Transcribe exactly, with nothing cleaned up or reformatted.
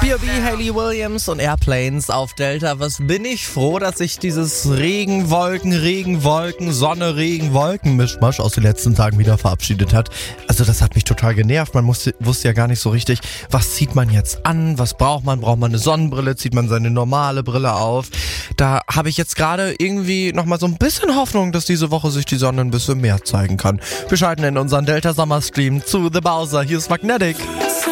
B O B, Hayley Williams und Airplanes auf Delta. Was bin ich froh, dass sich dieses Regenwolken, Regenwolken, Sonne, Regenwolken Mischmasch aus den letzten Tagen wieder verabschiedet hat. Also das hat mich total genervt. Man musste, wusste ja gar nicht so richtig, was zieht man jetzt an, was braucht man? Braucht man eine Sonnenbrille? Zieht man seine normale Brille auf? Da habe ich jetzt gerade irgendwie nochmal so ein bisschen Hoffnung, dass diese Woche sich die Sonne ein bisschen mehr zeigen kann. Wir schalten in unseren Delta Sommer Stream zu The Bowser. Hier ist Magnetic.